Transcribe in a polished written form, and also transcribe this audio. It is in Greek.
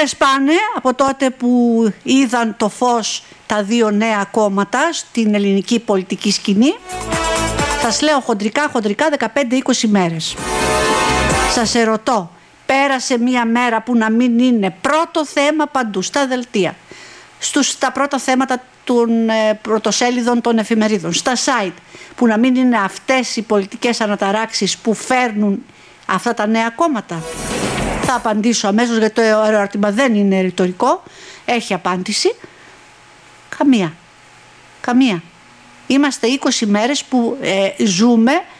μέρες πάνε από τότε που είδαν το φως τα δύο νέα κόμματα στην ελληνική πολιτική σκηνή. Σας λέω χοντρικά 15-20 μέρες. Σας ερωτώ, πέρασε μία μέρα που να μην είναι πρώτο θέμα παντού στα δελτία, στα πρώτα θέματα των πρωτοσέλιδων των εφημερίδων, στα site, που να μην είναι αυτές οι πολιτικές αναταράξεις που φέρνουν αυτά τα νέα κόμματα? Θα απαντήσω αμέσως, γιατί το ερώτημα δεν είναι ρητορικό, έχει απάντηση. Καμία. Είμαστε 20 μέρες που ζούμε